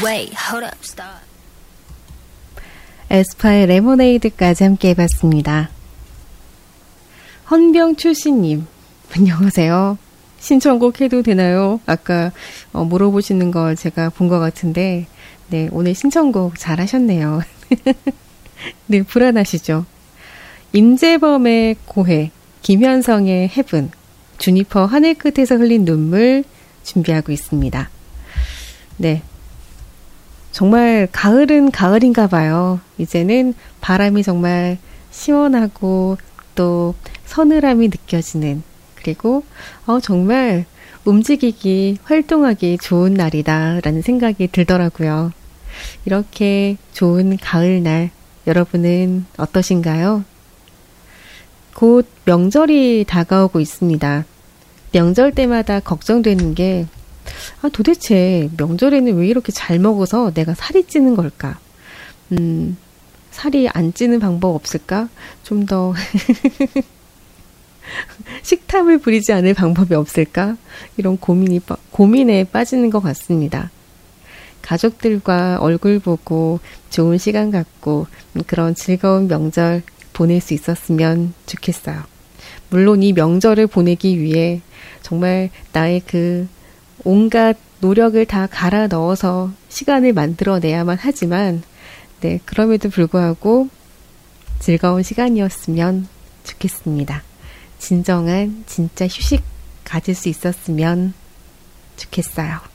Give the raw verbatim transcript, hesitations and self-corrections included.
Wait, hold up, stop. 에스파의 레모네이드까지 함께 해봤습니다. 헌병출신님, 안녕하세요. 신청곡 해도 되나요? 아까 어, 물어보시는 걸 제가 본 것 같은데, 네, 오늘 신청곡 잘 하셨네요. 네, 불안하시죠? 임재범의 고해, 김현성의 헤븐, 주니퍼 하늘 끝에서 흘린 눈물 준비하고 있습니다. 네. 정말 가을은 가을인가 봐요. 이제는 바람이 정말 시원하고 또 서늘함이 느껴지는, 그리고 어, 정말 움직이기, 활동하기 좋은 날이다라는 생각이 들더라고요. 이렇게 좋은 가을날, 여러분은 어떠신가요? 곧 명절이 다가오고 있습니다. 명절 때마다 걱정되는 게, 아, 도대체 명절에는 왜 이렇게 잘 먹어서 내가 살이 찌는 걸까? 음, 살이 안 찌는 방법 없을까? 좀 더 식탐을 부리지 않을 방법이 없을까? 이런 고민이, 고민에 빠지는 것 같습니다. 가족들과 얼굴 보고 좋은 시간 갖고 그런 즐거운 명절 보낼 수 있었으면 좋겠어요. 물론 이 명절을 보내기 위해 정말 나의 그 온갖 노력을 다 갈아 넣어서 시간을 만들어내야만 하지만, 네, 그럼에도 불구하고 즐거운 시간이었으면 좋겠습니다. 진정한 진짜 휴식 가질 수 있었으면 좋겠어요.